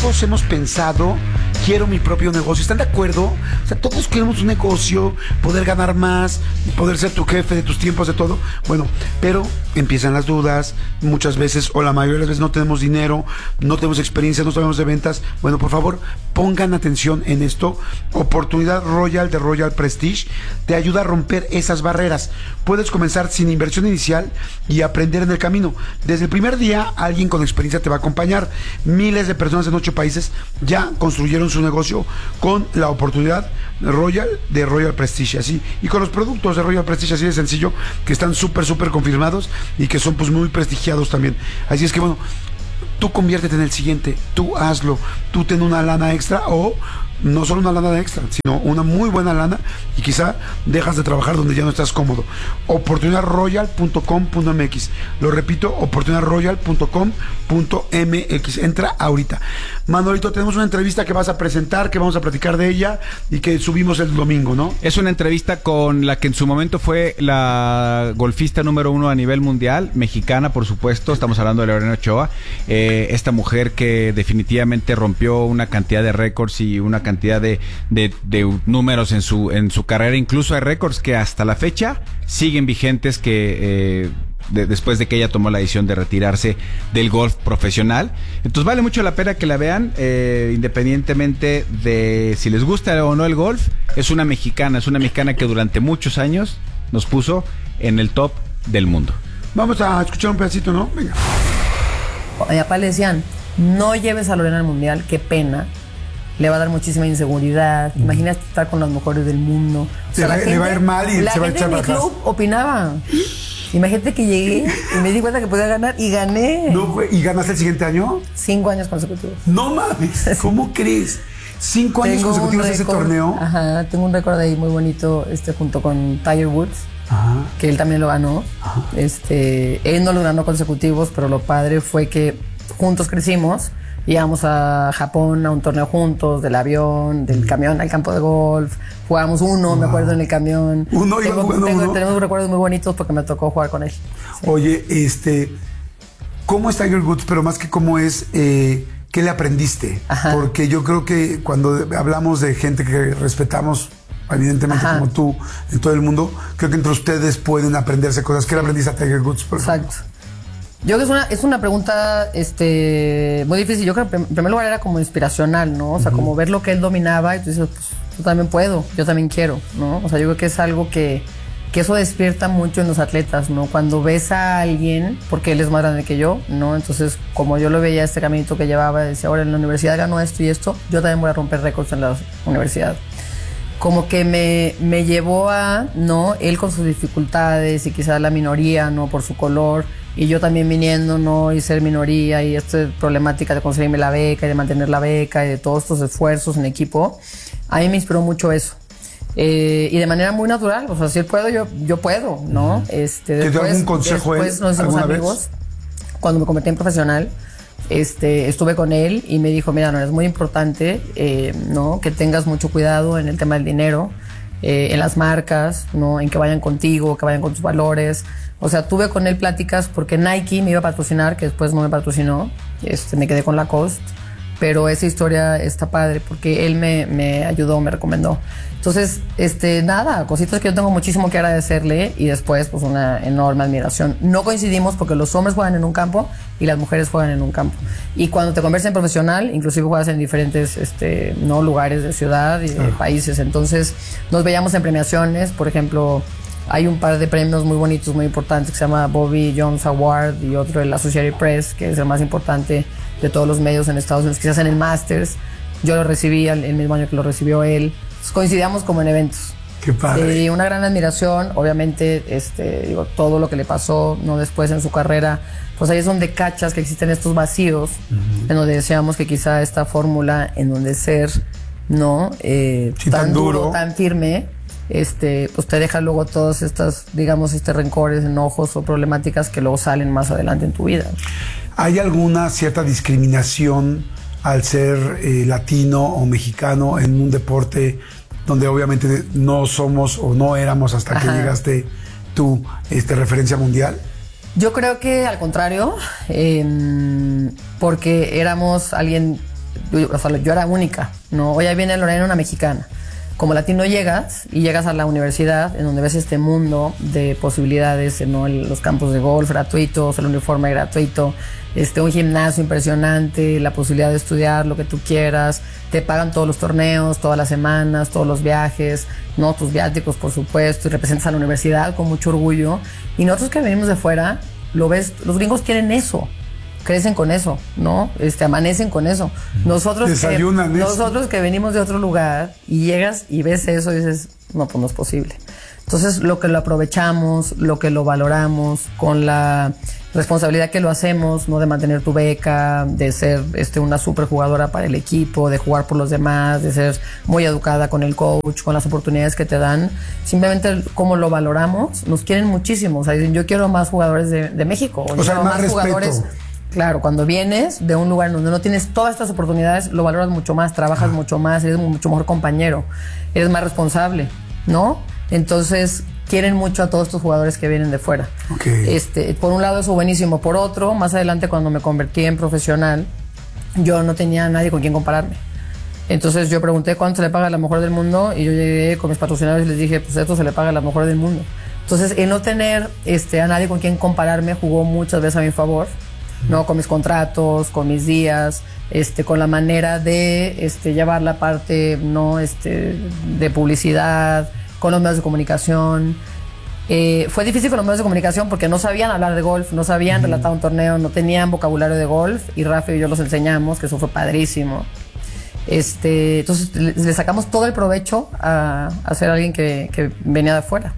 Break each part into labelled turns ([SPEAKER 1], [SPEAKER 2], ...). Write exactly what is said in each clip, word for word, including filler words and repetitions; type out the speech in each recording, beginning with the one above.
[SPEAKER 1] todos hemos pensado, quiero mi propio negocio. ¿Están de acuerdo? O sea, todos queremos un negocio, poder ganar más, poder ser tu jefe de tus tiempos, de todo. Bueno, pero empiezan las dudas, muchas veces, o la mayoría de las veces no tenemos dinero, no tenemos experiencia, no sabemos de ventas. Bueno, por favor, pongan atención en esto. Oportunidad Royal de Royal Prestige te ayuda a romper esas barreras. Puedes comenzar sin inversión inicial y aprender en el camino. Desde el primer día, alguien con experiencia te va a acompañar. Miles de personas en ocho países ya construyeron su negocio con la oportunidad Royal de Royal Prestige, así, y con los productos de Royal Prestige, así de sencillo, que están súper, súper confirmados y que son pues muy prestigiados también. Así es que bueno, tú conviértete en el siguiente, tú hazlo, tú ten una lana extra, o no solo una lana extra, sino una muy buena lana, y quizá dejas de trabajar donde ya no estás cómodo. oportunidad royal punto com punto m x, lo repito, oportunidad royal punto com punto m x. Entra ahorita. Manolito, tenemos una entrevista que vas a presentar, que vamos a platicar de ella y que subimos el domingo, ¿no?
[SPEAKER 2] Es una entrevista con la que en su momento fue la golfista número uno a nivel mundial, mexicana, por supuesto. Estamos hablando de Lorena Ochoa, eh, esta mujer que definitivamente rompió una cantidad de récords y una cantidad de, de, de números en su, en su carrera. Incluso hay récords que hasta la fecha siguen vigentes, que eh, de, después de que ella tomó la decisión de retirarse del golf profesional. Entonces vale mucho la pena que la vean, eh, independientemente de si les gusta o no el golf. Es una mexicana, es una mexicana que durante muchos años nos puso en el top del mundo.
[SPEAKER 1] Vamos a escuchar un pedacito, ¿no? Venga.
[SPEAKER 3] A mi papá le decían, no lleves a Lorena al mundial, qué pena. Le va a dar muchísima inseguridad. Mm. Imagínate estar con los mejores del mundo. O sea,
[SPEAKER 1] le,
[SPEAKER 3] gente,
[SPEAKER 1] le va a ir mal y
[SPEAKER 3] la
[SPEAKER 1] se va a
[SPEAKER 3] gente
[SPEAKER 1] echar
[SPEAKER 3] en mi
[SPEAKER 1] para
[SPEAKER 3] club
[SPEAKER 1] atrás.
[SPEAKER 3] Opinaba. Imagínate que llegué y me di cuenta que podía ganar y gané.
[SPEAKER 1] No, güey, ¿y ganaste el siguiente año?
[SPEAKER 3] Cinco años consecutivos.
[SPEAKER 1] No mames, ¿cómo crees? Cinco años
[SPEAKER 3] tengo
[SPEAKER 1] consecutivos de ese torneo.
[SPEAKER 3] Ajá, tengo un récord ahí muy bonito, este, junto con Tiger Woods. Ajá. Que él también lo ganó. Ajá. Este, él no lo ganó consecutivos, pero lo padre fue que juntos crecimos. Íbamos a Japón a un torneo juntos, del avión, del camión al campo de golf. Jugábamos uno, wow. me acuerdo, en el camión.
[SPEAKER 1] Uno,
[SPEAKER 3] tengo,
[SPEAKER 1] uno,
[SPEAKER 3] tengo,
[SPEAKER 1] uno.
[SPEAKER 3] Tenemos recuerdos muy bonitos porque me tocó jugar con él. Sí.
[SPEAKER 1] Oye, este, ¿cómo es Tiger Woods? Pero más que cómo es, eh, ¿qué le aprendiste? Ajá. Porque yo creo que cuando hablamos de gente que respetamos, evidentemente, ajá, como tú, en todo el mundo, creo que entre ustedes pueden aprenderse cosas. ¿Qué le aprendiste a Tiger Woods, por ejemplo?
[SPEAKER 3] Exacto. Yo creo que es una, es una pregunta este, muy difícil. Yo creo que en primer lugar era como inspiracional, ¿no? O sea, uh-huh. como ver lo que él dominaba y tú dices, pues yo también puedo, yo también quiero, ¿no? O sea, yo creo que es algo que, que eso despierta mucho en los atletas, ¿no? Cuando ves a alguien, porque él es más grande que yo, ¿no? Entonces, como yo lo veía, este caminito que llevaba, decía, ahora en la universidad ganó esto y esto, yo también voy a romper récords en la universidad. Como que me, me llevó a, ¿no? Él con sus dificultades y quizás la minoría, ¿no? Por su color. Y yo también viniendo, ¿no? Y ser minoría y esta problemática de conseguirme la beca y de mantener la beca y de todos estos esfuerzos en equipo, a mí me inspiró mucho eso. Eh, y de manera muy natural, o sea, si él puedo, yo, yo puedo, ¿no? Uh-huh. Este,
[SPEAKER 1] ¿Te dio algún consejo
[SPEAKER 3] después
[SPEAKER 1] él?
[SPEAKER 3] Nos hicimos amigos.
[SPEAKER 1] Vez?
[SPEAKER 3] Cuando me convertí en profesional, este, estuve con él y me dijo, mira, no, es muy importante, eh, ¿no? Que tengas mucho cuidado en el tema del dinero, eh, en las marcas, ¿no? En que vayan contigo, que vayan con tus valores. O sea, tuve con él pláticas porque Nike me iba a patrocinar, que después no me patrocinó. Este, me quedé con Lacoste. Pero esa historia está padre porque él me, me ayudó, me recomendó. Entonces, este, nada, cositas que yo tengo muchísimo que agradecerle y después, pues, una enorme admiración. No coincidimos porque los hombres juegan en un campo y las mujeres juegan en un campo. Y cuando te conviertes en profesional, inclusive juegas en diferentes, este, no lugares de ciudad y de uh-huh. países. Entonces, nos veíamos en premiaciones, por ejemplo. Hay un par de premios muy bonitos, muy importantes, que se llama Bobby Jones Award y otro el Associated Press, que es el más importante de todos los medios en Estados Unidos, que se hacen en Masters. Yo lo recibí el, el mismo año que lo recibió él. Entonces, coincidíamos como en eventos.
[SPEAKER 1] Qué padre.
[SPEAKER 3] Y una gran admiración, obviamente, este, digo, todo lo que le pasó, no después en su carrera, pues ahí es donde cachas que existen estos vacíos, uh-huh. en donde decíamos que quizá esta fórmula en donde ser, ¿no? Eh,
[SPEAKER 1] sí,
[SPEAKER 3] tan,
[SPEAKER 1] tan duro,
[SPEAKER 3] duro, tan firme, este, pues te deja luego todas estas, digamos, este rencores, enojos o problemáticas que luego salen más adelante en tu vida.
[SPEAKER 1] ¿Hay alguna cierta discriminación al ser eh, latino o mexicano en un deporte donde obviamente no somos o no éramos hasta Ajá. que llegaste tú, este, referencia mundial?
[SPEAKER 3] Yo creo que al contrario, eh, porque éramos alguien o sea, yo era única, ¿no? Hoy viene Lorena, una mexicana. Como latino llegas y llegas a la universidad en donde ves este mundo de posibilidades, ¿no? Los campos de golf gratuitos, el uniforme gratuito, este, un gimnasio impresionante, la posibilidad de estudiar lo que tú quieras, te pagan todos los torneos, todas las semanas, todos los viajes, ¿no? Tus viáticos, por supuesto, y representas a la universidad con mucho orgullo. Y nosotros que venimos de fuera, lo ves, los gringos quieren eso. Crecen con eso, ¿no? Este, amanecen con eso. Nosotros
[SPEAKER 1] Desayunan
[SPEAKER 3] que,
[SPEAKER 1] eso.
[SPEAKER 3] nosotros que venimos de otro lugar y llegas y ves eso y dices, no, pues no es posible. Entonces, lo que lo aprovechamos, lo que lo valoramos, con la responsabilidad que lo hacemos, ¿no? De mantener tu beca, de ser este, una super jugadora para el equipo, de jugar por los demás, de ser muy educada con el coach, con las oportunidades que te dan. Simplemente como lo valoramos, nos quieren muchísimo. O sea, dicen, yo quiero más jugadores de, de México.
[SPEAKER 1] O
[SPEAKER 3] yo
[SPEAKER 1] sea,
[SPEAKER 3] quiero
[SPEAKER 1] más respeto.
[SPEAKER 3] jugadores. Claro, cuando vienes de un lugar donde no tienes todas estas oportunidades, lo valoras mucho más, trabajas mucho más, eres mucho mejor compañero, eres más responsable, ¿no? Entonces, quieren mucho a todos estos jugadores que vienen de fuera.
[SPEAKER 1] Okay.
[SPEAKER 3] Este, por un lado, eso buenísimo. Por otro, más adelante, cuando me convertí en profesional, yo no tenía a nadie con quien compararme. Entonces, yo pregunté cuánto se le paga a la mejor del mundo y yo llegué con mis patrocinadores y les dije, pues esto se le paga a la mejor del mundo. Entonces, el no tener este, a nadie con quien compararme jugó muchas veces a mi favor. ¿No? Con mis contratos, con mis días, este, con la manera de este, llevar la parte, ¿no? este, de publicidad, con los medios de comunicación. Eh, fue difícil con los medios de comunicación porque no sabían hablar de golf, no sabían uh-huh. relatar un torneo, no tenían vocabulario de golf, y Rafa y yo los enseñamos, que eso fue padrísimo. Este, entonces le, le sacamos todo el provecho a, a ser alguien que, que venía de afuera.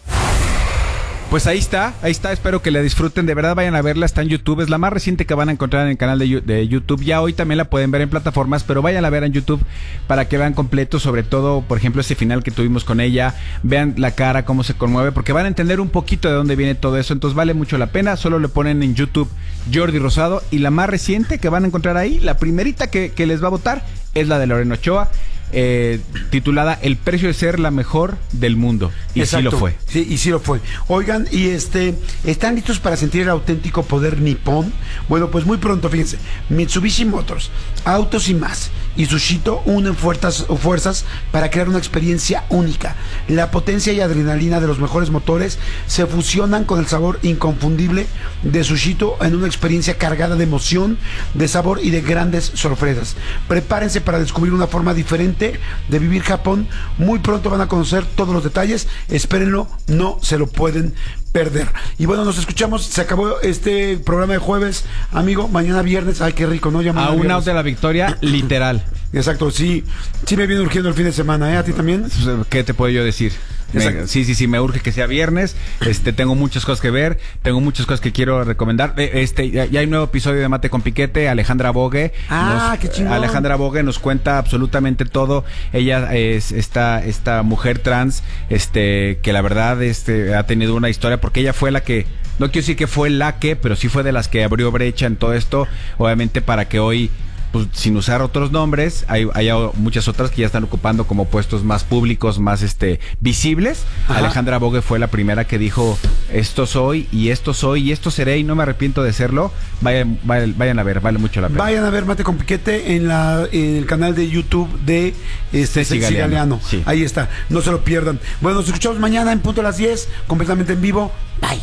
[SPEAKER 2] Pues ahí está, ahí está, espero que la disfruten, de verdad vayan a verla, está en YouTube, es la más reciente que van a encontrar en el canal de, de YouTube, ya hoy también la pueden ver en plataformas, pero vayan a ver en YouTube para que vean completo, sobre todo, por ejemplo, ese final que tuvimos con ella, vean la cara, cómo se conmueve, porque van a entender un poquito de dónde viene todo eso, entonces vale mucho la pena, solo le ponen en YouTube Jordi Rosado, y la más reciente que van a encontrar ahí, la primerita que, que les va a votar, es la de Lorena Ochoa, Eh, titulada El precio de ser la mejor del mundo. Y
[SPEAKER 1] Exacto.
[SPEAKER 2] sí lo fue.
[SPEAKER 1] Sí, y sí lo fue. Oigan, y este, ¿están listos para sentir el auténtico poder nipón? Bueno, pues muy pronto, fíjense, Mitsubishi Motors, Autos y Más y Sushito unen fuerzas, fuerzas para crear una experiencia única. La potencia y adrenalina de los mejores motores se fusionan con el sabor inconfundible de Sushito en una experiencia cargada de emoción, de sabor y de grandes sorpresas. Prepárense para descubrir una forma diferente de vivir Japón. Muy pronto van a conocer todos los detalles, espérenlo, no se lo pueden perder. Y bueno, nos escuchamos, se acabó este programa de jueves, amigo, mañana viernes, ay qué rico, ¿no? Ya
[SPEAKER 2] a un
[SPEAKER 1] viernes.
[SPEAKER 2] out de la victoria, literal.
[SPEAKER 1] Exacto, sí, sí me viene urgiendo el fin de semana, ¿eh? ¿A ti también?
[SPEAKER 2] ¿Qué te puedo yo decir? Me, sí, sí, sí, me urge que sea viernes. Este, tengo muchas cosas que ver, tengo muchas cosas que quiero recomendar. Este, ya, ya hay un nuevo episodio de Mate con Piquete. Alejandra Bogue.
[SPEAKER 1] Ah,
[SPEAKER 2] nos,
[SPEAKER 1] qué chingón.
[SPEAKER 2] Alejandra Bogue nos cuenta absolutamente todo. Ella es esta, esta mujer trans, este, que la verdad, este, ha tenido una historia porque ella fue la que, no quiero decir que fue la que, pero sí fue de las que abrió brecha en todo esto, obviamente para que hoy, pues, sin usar otros nombres, hay, hay muchas otras que ya están ocupando como puestos más públicos, más este visibles. Ajá. Alejandra Bogue fue la primera que dijo, esto soy, y esto soy, y esto seré, y no me arrepiento de serlo. Vayan, vayan, vayan a ver, vale mucho la pena.
[SPEAKER 1] Vayan a ver Mate con Piquete en, la, en el canal de YouTube de este, Ceci Galeano. Galeano. Sí. Ahí está, no se lo pierdan. Bueno, nos escuchamos mañana en punto a las diez, completamente en vivo. Bye.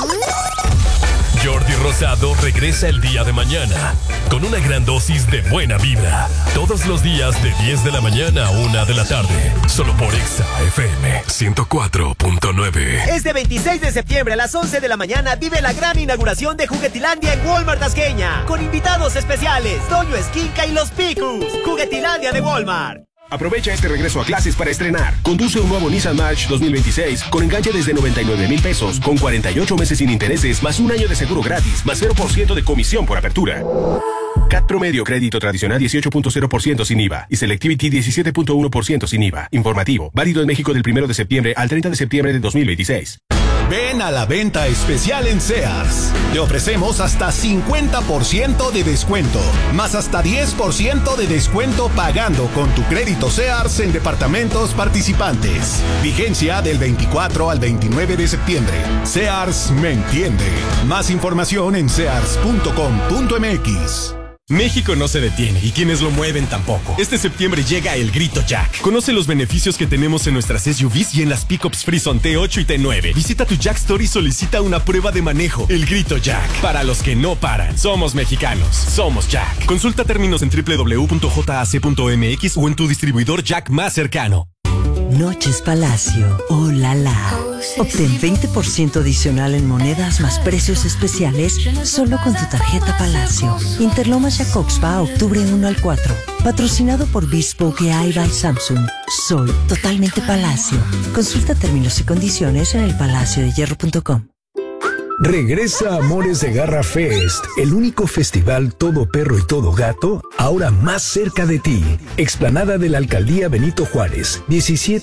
[SPEAKER 4] Jordi Rosado regresa el día de mañana con una gran dosis de buena vibra. Todos los días de diez de la mañana a una de la tarde. Solo por Exa F M ciento cuatro punto nueve.
[SPEAKER 5] Este veintiséis de septiembre a las once de la mañana vive la gran inauguración de Juguetilandia en Walmart Tasqueña. Con invitados especiales, Toño Esquinca y los Picus. Juguetilandia de Walmart.
[SPEAKER 6] Aprovecha este regreso a clases para estrenar. Conduce un nuevo Nissan March dos mil veintiséis con enganche desde noventa y nueve mil pesos, con cuarenta y ocho meses sin intereses, más un año de seguro gratis, más cero por ciento de comisión por apertura. C A T promedio, crédito tradicional dieciocho punto cero por ciento sin I V A y Selectivity diecisiete punto uno por ciento sin I V A. Informativo, válido en México del primero de septiembre al treinta de septiembre de dos mil veintiséis.
[SPEAKER 7] Ven a la venta especial en Sears. Te ofrecemos hasta cincuenta por ciento de descuento, más hasta diez por ciento de descuento pagando con tu crédito Sears en departamentos participantes. Vigencia del veinticuatro al veintinueve de septiembre. Sears me entiende. Más información en sears punto com punto m x.
[SPEAKER 8] México no se detiene y quienes lo mueven tampoco. Este septiembre llega el Grito Jack. Conoce los beneficios que tenemos en nuestras S U Vs y en las pickups Frison T ocho y T nueve. Visita tu Jack Store y solicita una prueba de manejo. El Grito Jack. Para los que no paran. Somos mexicanos. Somos Jack. Consulta términos en doble u doble u doble u punto jac punto m x o en tu distribuidor Jack más cercano.
[SPEAKER 9] Noches Palacio. Oh la la. Obtén veinte por ciento adicional en monedas más precios especiales solo con tu tarjeta Palacio. Interlomas Jacobspa, octubre uno al cuatro. Patrocinado por Bespoke A I by Samsung. Soy totalmente Palacio. Consulta términos y condiciones en el palacio de hierro punto com.
[SPEAKER 10] Regresa Amores de Garra Fest, el único festival todo perro y todo gato, ahora más cerca de ti. Explanada de la Alcaldía Benito Juárez, diecisiete